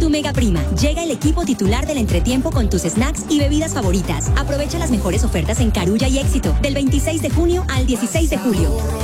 Mega Prima. Llega el equipo titular del entretiempo con tus snacks y bebidas favoritas. Aprovecha las mejores ofertas en Carulla y Éxito del 26 de junio al 16 de julio.